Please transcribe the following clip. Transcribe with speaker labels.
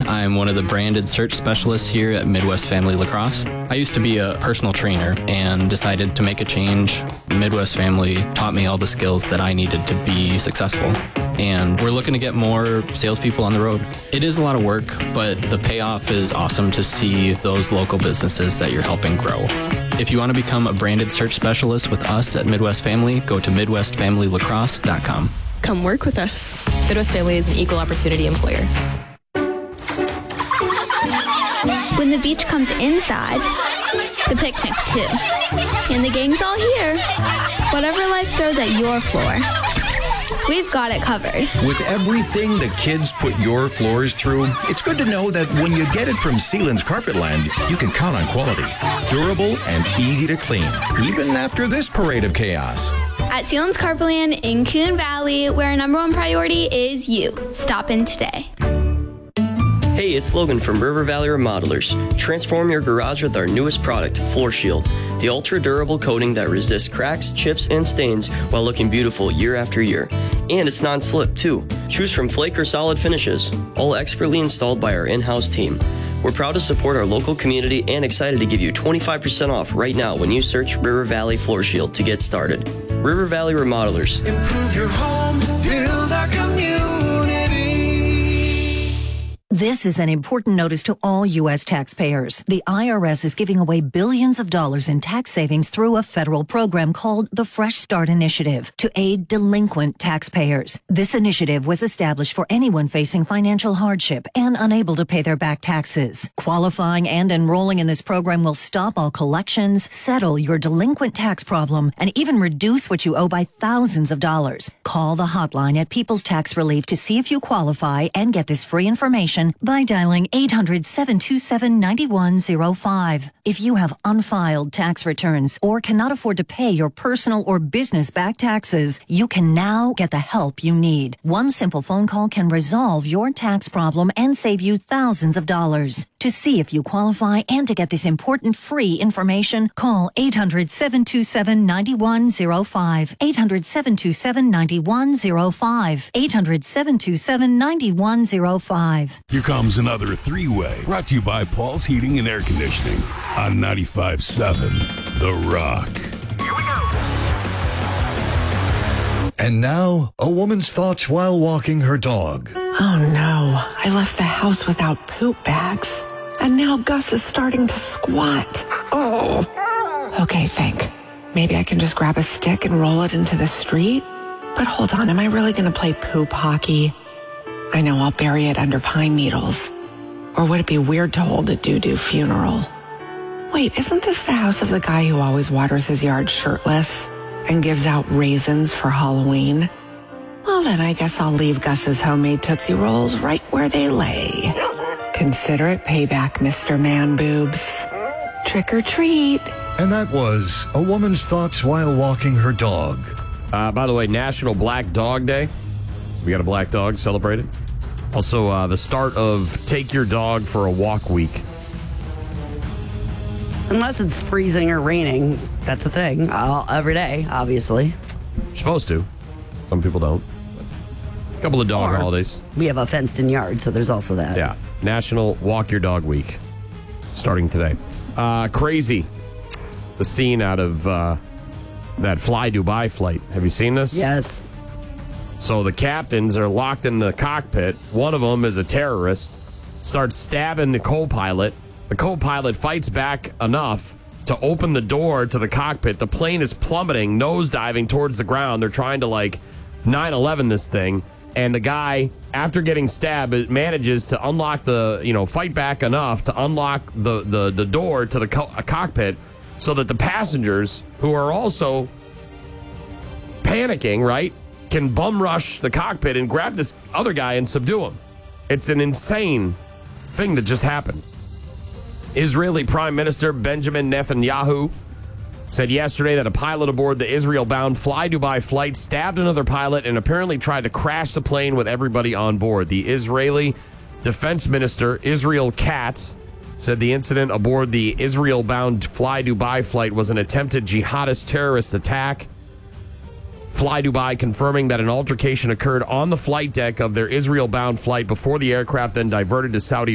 Speaker 1: I'm one of the branded search specialists here at Midwest Family Lacrosse. I used to be a personal trainer and decided to make a change. Midwest Family taught me all the skills that I needed to be successful. And we're looking to get more salespeople on the road. It is a lot of work, but the payoff is awesome to see those local businesses that you're helping grow. If you want to become a branded search specialist with us at Midwest Family, go to MidwestFamilyLacrosse.com.
Speaker 2: Come work with us. Midwest Family is an equal opportunity employer.
Speaker 3: When the beach comes inside, the picnic too. And the gang's all here. Whatever life throws at your floor, we've got it covered.
Speaker 4: With everything the kids put your floors through, it's good to know that when you get it from Sealand's Carpetland, you can count on quality, durable, and easy to clean, even after this parade of chaos.
Speaker 3: At Sealand's Carpetland in Coon Valley, where our number one priority is you. Stop in today.
Speaker 5: Hey, it's Logan from River Valley Remodelers. Transform your garage with our newest product, Floor Shield, the ultra-durable coating that resists cracks, chips, and stains while looking beautiful year after year. And it's non-slip, too. Choose from flake or solid finishes, all expertly installed by our in-house team. We're proud to support our local community and excited to give you 25% off right now when you search River Valley Floor Shield to get started. River Valley Remodelers.
Speaker 6: Improve your home, build our community.
Speaker 7: This is an important notice to all U.S. taxpayers. The IRS is giving away billions of dollars in tax savings through a federal program called the Fresh Start Initiative to aid delinquent taxpayers. This initiative was established for anyone facing financial hardship and unable to pay their back taxes. Qualifying and enrolling in this program will stop all collections, settle your delinquent tax problem, and even reduce what you owe by thousands of dollars. Call the hotline at People's Tax Relief to see if you qualify and get this free information by dialing 800-727-9105. If you have unfiled tax returns or cannot afford to pay your personal or business back taxes, you can now get the help you need. One simple phone call can resolve your tax problem and save you thousands of dollars. To see if you qualify and to get this important free information, call 800-727-9105. 800-727-9105. 800-727-9105.
Speaker 8: Here comes another three-way, brought to you by Paul's Heating and Air Conditioning on 95.7 The Rock.
Speaker 6: Here we go.
Speaker 9: And now, a woman's thoughts while walking her dog.
Speaker 10: Oh no, I left the house without poop bags. And now Gus is starting to squat. Oh. Okay, think. Maybe I can just grab a stick and roll it into the street? But hold on, am I really going to play poop hockey? I know, I'll bury it under pine needles. Or would it be weird to hold a doo-doo funeral? Wait, isn't this the house of the guy who always waters his yard shirtless and gives out raisins for Halloween? Well, then I guess I'll leave Gus's homemade Tootsie Rolls right where they lay. Consider it payback, Mr. Man Boobs. Trick or treat.
Speaker 9: And that was a woman's thoughts while walking her dog.
Speaker 11: By the way, National Black Dog Day. So we got a black dog celebrated. Also, the start of Take Your Dog for a Walk Week.
Speaker 12: Unless it's freezing or raining. That's a thing. Every day, obviously.
Speaker 11: You're supposed to. Some people don't. A couple of dog holidays.
Speaker 12: We have a fenced-in yard, so there's also that.
Speaker 11: Yeah. National Walk Your Dog Week. Starting today. Crazy. The scene out of that Fly Dubai flight. Have you seen this?
Speaker 12: Yes.
Speaker 11: So the captains are locked in the cockpit. One of them is a terrorist. Starts stabbing the co-pilot. The co-pilot fights back enough to open the door to the cockpit. The plane is plummeting, nosediving towards the ground. They're trying to 9/11 this thing. And the guy, after getting stabbed, manages to unlock fight back enough to unlock the door to the cockpit so that the passengers, who are also panicking, right, can bum rush the cockpit and grab this other guy and subdue him. It's an insane thing that just happened. Israeli Prime Minister Benjamin Netanyahu said yesterday that a pilot aboard the Israel-bound Fly Dubai flight stabbed another pilot and apparently tried to crash the plane with everybody on board. The Israeli Defense Minister, Israel Katz, said the incident aboard the Israel-bound Fly Dubai flight was an attempted jihadist terrorist attack. Fly Dubai confirming that an altercation occurred on the flight deck of their Israel-bound flight before the aircraft then diverted to Saudi